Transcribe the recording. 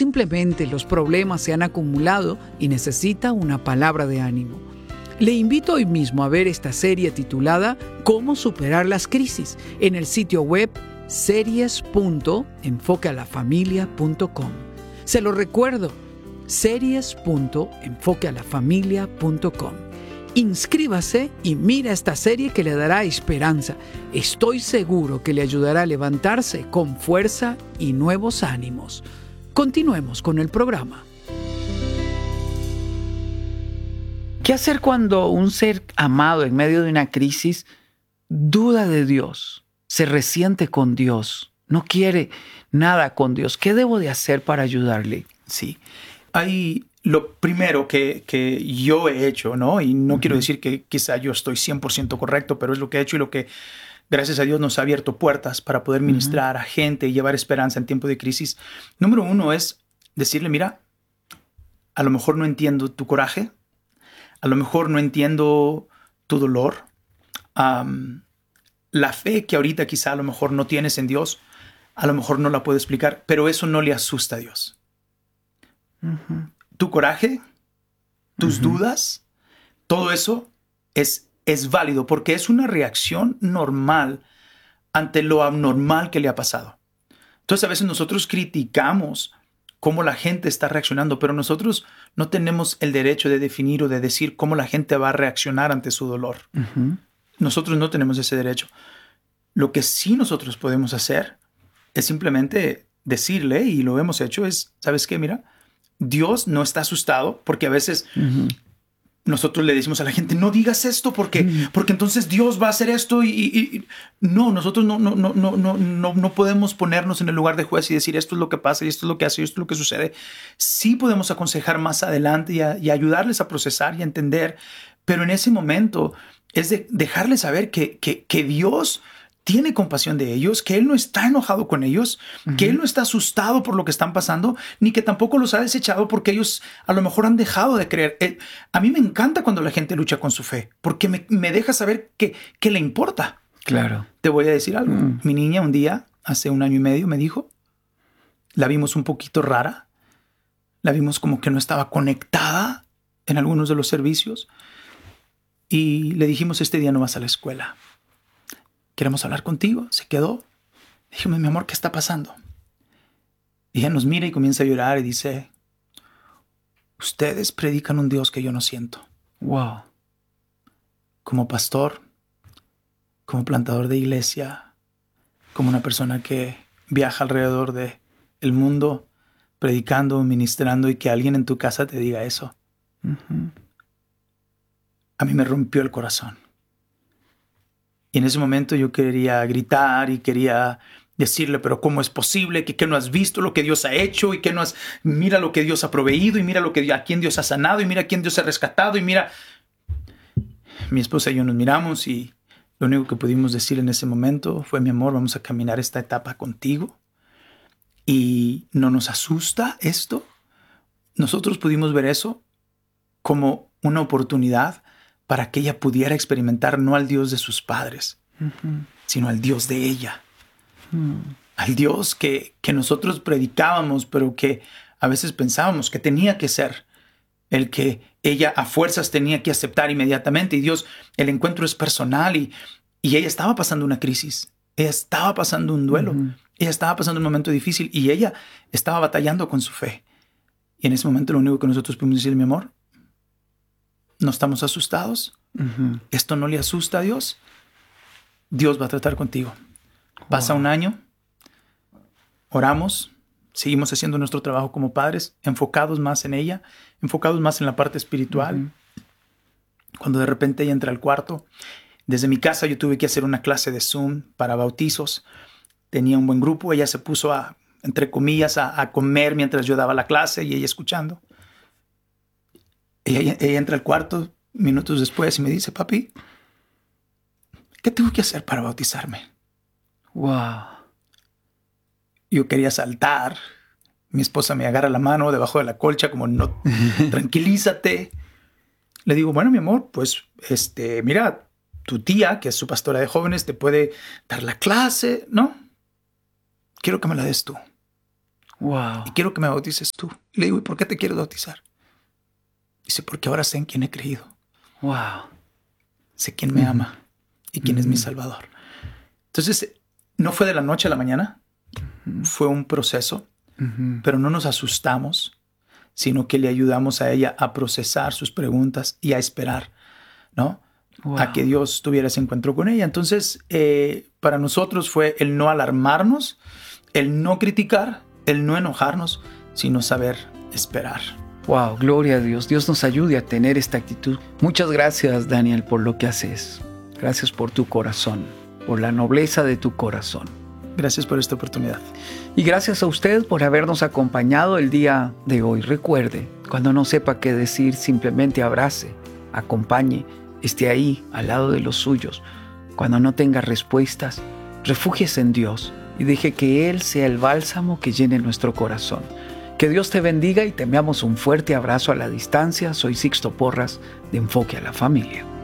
simplemente los problemas se han acumulado y necesita una palabra de ánimo. Le invito hoy mismo a ver esta serie titulada Cómo superar las crisis en el sitio web series.enfoquealafamilia.com. Se lo recuerdo, series.enfoquealafamilia.com. Inscríbase y mira esta serie que le dará esperanza. Estoy seguro que le ayudará a levantarse con fuerza y nuevos ánimos. Continuemos con el programa. ¿Qué hacer cuando un ser amado en medio de una crisis duda de Dios, se resiente con Dios, no quiere nada con Dios? ¿Qué debo de hacer para ayudarle? Sí, hay lo primero que yo he hecho, ¿no? Y no quiero decir que quizá yo estoy 100% correcto, pero es lo que he hecho y lo que, gracias a Dios, nos ha abierto puertas para poder ministrar a gente y llevar esperanza en tiempo de crisis. Número uno es decirle, mira, a lo mejor no entiendo tu coraje, a lo mejor no entiendo tu dolor, la fe que ahorita quizá a lo mejor no tienes en Dios, a lo mejor no la puedo explicar, pero eso no le asusta a Dios. Tu coraje, tus dudas, todo eso es válido porque es una reacción normal ante lo abnormal que le ha pasado. Entonces a veces nosotros criticamos cómo la gente está reaccionando, pero nosotros no tenemos el derecho de definir o de decir cómo la gente va a reaccionar ante su dolor. Nosotros no tenemos ese derecho. Lo que sí nosotros podemos hacer es simplemente decirle, y lo hemos hecho, es, ¿sabes qué? Mira, Dios no está asustado, porque a veces nosotros le decimos a la gente, no digas esto porque entonces Dios va a hacer esto y no, nosotros no podemos ponernos en el lugar de juez y decir esto es lo que pasa y esto es lo que hace y esto es lo que sucede. Sí podemos aconsejar más adelante y ayudarles a procesar y a entender, pero en ese momento es de dejarles saber que Dios tiene compasión de ellos, que Él no está enojado con ellos, que Él no está asustado por lo que están pasando, ni que tampoco los ha desechado porque ellos a lo mejor han dejado de creer. A mí me encanta cuando la gente lucha con su fe, porque me deja saber que le importa. Claro. Te voy a decir algo. Mi niña un día, hace 1 año y medio, me dijo, la vimos un poquito rara, la vimos como que no estaba conectada en algunos de los servicios y le dijimos, este día no vas a la escuela. Queremos hablar contigo. Se quedó. Dijimos, mi amor, ¿qué está pasando? Y ella nos mira y comienza a llorar y dice, ustedes predican un Dios que yo no siento. Wow. Como pastor, como plantador de iglesia, como una persona que viaja alrededor del mundo predicando, ministrando y que alguien en tu casa te diga eso. A mí me rompió el corazón. Y en ese momento yo quería gritar y quería decirle, pero ¿cómo es posible? Que no has visto lo que Dios ha hecho y que no has... Mira lo que Dios ha proveído y mira a quién Dios ha sanado y mira a quién Dios ha rescatado y mira... Mi esposa y yo nos miramos y lo único que pudimos decir en ese momento fue, mi amor, vamos a caminar esta etapa contigo y no nos asusta esto. Nosotros pudimos ver eso como una oportunidad para que ella pudiera experimentar no al Dios de sus padres, sino al Dios de ella. Al Dios que nosotros predicábamos, pero que a veces pensábamos que tenía que ser el que ella a fuerzas tenía que aceptar inmediatamente. Y Dios, el encuentro es personal y ella estaba pasando una crisis. Ella estaba pasando un duelo. Ella estaba pasando un momento difícil y ella estaba batallando con su fe. Y en ese momento lo único que nosotros pudimos decir, mi amor, no estamos asustados. Esto no le asusta a Dios. Dios va a tratar contigo. Pasa 1 año, oramos, seguimos haciendo nuestro trabajo como padres, enfocados más en ella, enfocados más en la parte espiritual. Cuando de repente ella entra al cuarto, desde mi casa yo tuve que hacer una clase de Zoom para bautizos. Tenía un buen grupo, ella se puso entre comillas, a comer mientras yo daba la clase y ella escuchando. Ella entra al cuarto minutos después y me dice, papi, ¿qué tengo que hacer para bautizarme? Wow. Yo quería saltar. Mi esposa me agarra la mano debajo de la colcha como, no, tranquilízate. Le digo, bueno, mi amor, pues, mira, tu tía, que es su pastora de jóvenes, te puede dar la clase, ¿no? Quiero que me la des tú. Wow. Y quiero que me bautices tú. Y le digo, ¿y por qué te quieres bautizar? Dice, porque ahora sé en quién he creído. Wow. Sé quién me ama y quién es mi Salvador. Entonces, no fue de la noche a la mañana. Fue un proceso, pero no nos asustamos, sino que le ayudamos a ella a procesar sus preguntas y a esperar, ¿no? Wow. A que Dios tuviera ese encuentro con ella. Entonces, para nosotros fue el no alarmarnos, el no criticar, el no enojarnos, sino saber esperar. Wow, gloria a Dios. Dios nos ayude a tener esta actitud. Muchas gracias, Daniel, por lo que haces. Gracias por tu corazón, por la nobleza de tu corazón. Gracias por esta oportunidad. Y gracias a usted por habernos acompañado el día de hoy. Recuerde, cuando no sepa qué decir, simplemente abrace, acompañe, esté ahí, al lado de los suyos. Cuando no tenga respuestas, refúgiese en Dios y deje que Él sea el bálsamo que llene nuestro corazón. Que Dios te bendiga y te enviamos un fuerte abrazo a la distancia. Soy Sixto Porras de Enfoque a la Familia.